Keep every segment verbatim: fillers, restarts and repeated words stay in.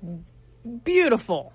beautiful.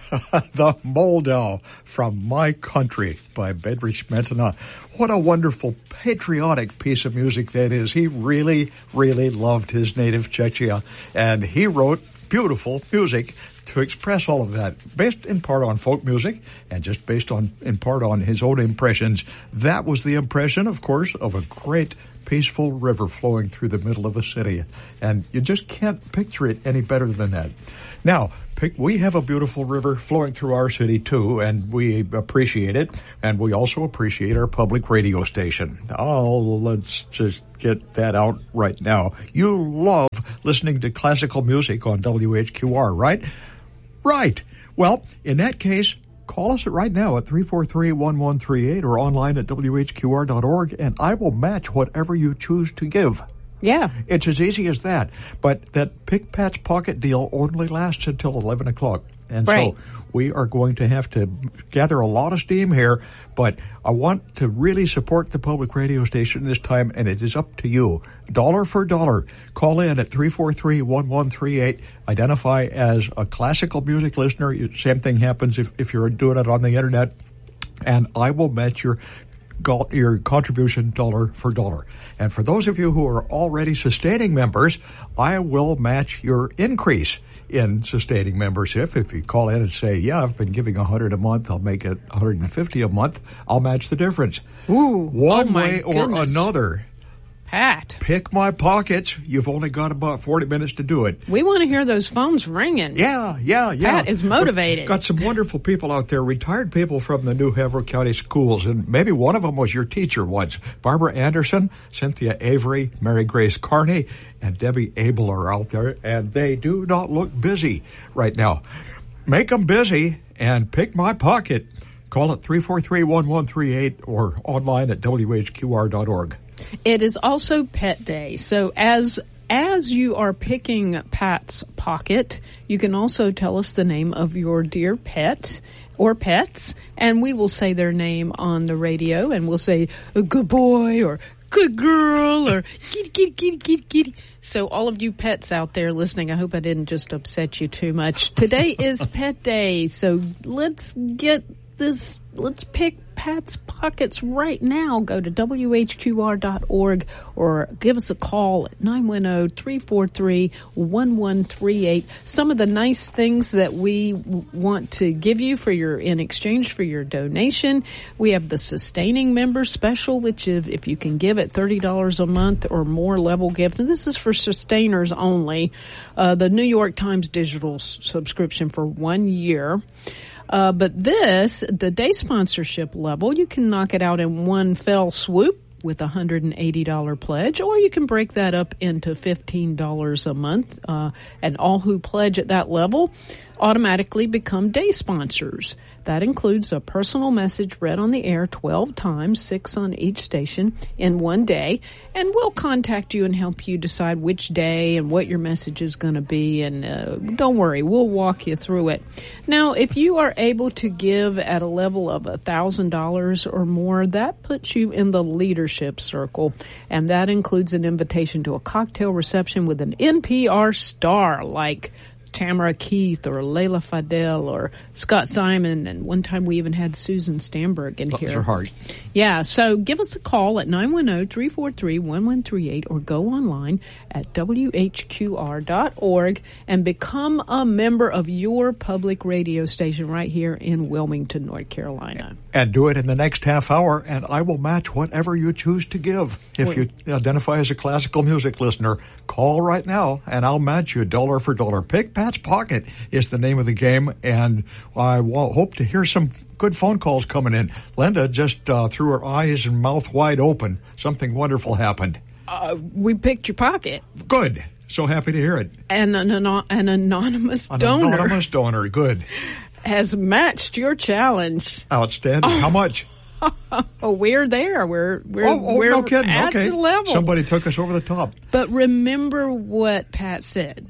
The Moldau from My Country by Bedřich Smetana. What a wonderful, patriotic piece of music that is. He really, really loved his native Czechia, and he wrote beautiful music to express all of that, based in part on folk music and just based on, in part on his own impressions. That was the impression, of course, of a great peaceful river flowing through the middle of a city. And you just can't picture it any better than that. Now, we have a beautiful river flowing through our city, too, and we appreciate it, and we also appreciate our public radio station. Oh, let's just get that out right now. You love listening to classical music on W H Q R, right? Right. Well, in that case, call us right now at three four three, one one three eight or online at W H Q R dot org, and I will match whatever you choose to give. Yeah. It's as easy as that. But that Pick Pat's Pocket deal only lasts until eleven o'clock. And right. so we are going to have to gather a lot of steam here, but I want to really support the public radio station this time, and it is up to you. Dollar for dollar. Call in at three four three, one one three eight. Identify as a classical music listener. Same thing happens if, if you're doing it on the internet, and I will match your your contribution dollar for dollar. And for those of you who are already sustaining members, I will match your increase in sustaining membership. If you call in and say, yeah, I've been giving one hundred a month, I'll make it one hundred fifty a month, I'll match the difference. Ooh, One oh my way or goodness. another. Pat. Pick my pockets. You've only got about forty minutes to do it. We want to hear those phones ringing. Yeah, yeah, yeah. Pat is motivated. We've got some wonderful people out there, retired people from the New Haverhill County schools, and maybe one of them was your teacher once. Barbara Anderson, Cynthia Avery, Mary Grace Carney, and Debbie Abel are out there, and they do not look busy right now. Make them busy and pick my pocket. Call it three four three, one one three eight or online at W H Q R dot org. It is also Pet Day, so as as you are picking Pat's Pocket, you can also tell us the name of your dear pet or pets, and we will say their name on the radio, and we'll say, a good boy, or good girl, or kitty, kitty, kitty, kitty, kitty. So all of you pets out there listening, I hope I didn't just upset you too much. Today is Pet Day, so let's get this, let's pick Pat's Pockets right now. Go to W H Q R dot org or give us a call at nine one zero, three four three, one one three eight. Some of the nice things that we w- want to give you for your, in exchange for your donation. We have the Sustaining Member Special, which is if you can give at thirty dollars a month or more level gift. And this is for sustainers only. Uh, the New York Times digital s- subscription for one year. Uh, but this, the day sponsorship level, you can knock it out in one fell swoop with a one hundred eighty dollars pledge, or you can break that up into fifteen dollars a month. Uh, and all who pledge at that level automatically become day sponsors. That includes a personal message read on the air twelve times, six on each station in one day, and we'll contact you and help you decide which day and what your message is going to be, and uh, don't worry, we'll walk you through it. Now, if you are able to give at a level of one thousand dollars or more, that puts you in the leadership circle, and that includes an invitation to a cocktail reception with an N P R star like Tamara Keith or Layla Fidel or Scott Simon, and one time we even had Susan Stamberg in Those here. are hard. Yeah, so give us a call at nine one zero, three four three, one one three eight or go online at W H Q R dot org and become a member of your public radio station right here in Wilmington, North Carolina. And do it in the next half hour, and I will match whatever you choose to give. If you identify as a classical music listener, call right now, and I'll match you dollar for dollar. Pick Pat's Pocket is the name of the game, and I will hope to hear some good phone calls coming in. Linda just uh, threw her eyes and mouth wide open. Something wonderful happened. Uh, we picked your pocket. Good. So happy to hear it. And an, an, an anonymous An donor anonymous donor. Good. has matched your challenge. Outstanding. How much? Oh, we're there. We're we're Oh, oh we're no kidding. at Okay. the level. Somebody took us over the top. But remember what Pat said.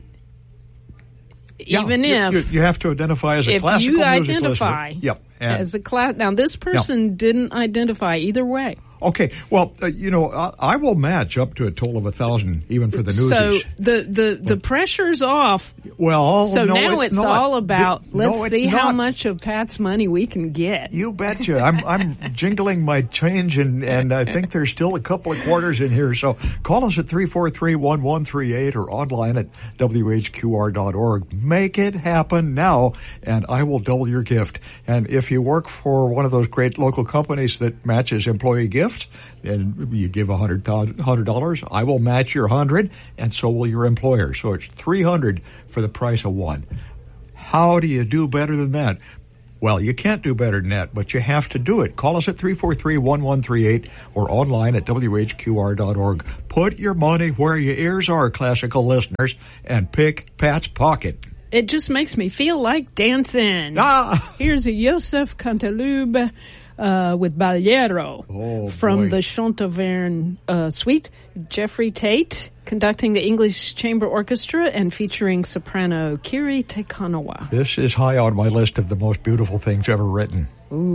Yeah, Even you, if you, you have to identify as a if classical you music identify listener. Yep. And as a class, now this person didn't identify either way. Okay, well, uh, you know, I, I will match up to a total of a thousand, even for the newsies. So the the, the pressure's off. Well, so no, now it's, it's not. all about The, let's no, see how not. much of Pat's money we can get. You betcha. I'm I'm jingling my change, and, and I think there's still a couple of quarters in here. So call us at three four three, one one three eight or online at w h q r dot org. Make it happen now, and I will double your gift. And if you work for one of those great local companies that matches employee gifts, and you give one hundred dollars, I will match your one hundred, and so will your employer. So it's three hundred for the price of one. How do you do better than that? Well, you can't do better than that, but you have to do it. Call us at three four three, one one three eight or online at w h q r dot org. Put your money where your ears are, classical listeners, and pick Pat's Pocket. It just makes me feel like dancing. Ah! Here's a Joseph Canteloube uh, with Baliero Oh, from boy. the Chantaverne uh, Suite. Jeffrey Tate conducting the English Chamber Orchestra and featuring soprano Kiri Tekanawa. This is high on my list of the most beautiful things ever written. Ooh.